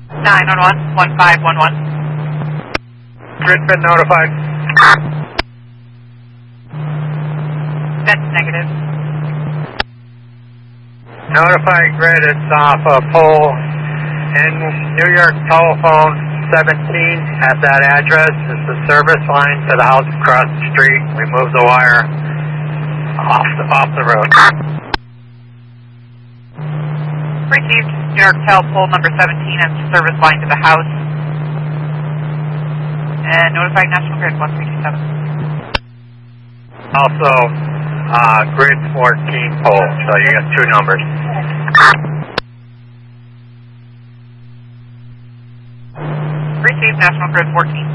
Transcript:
911-1511. Grid been notified. That's negative. Notify grid, it's off a pole in New York telephone 17 at that address. It's the service line to the house across the street. We moved the wire off the road. Received New York Tel pole number 17 as the service line to the house. And notified National Grid 1327. Also, grid 14 pole, so you got two numbers. Received National Grid 14.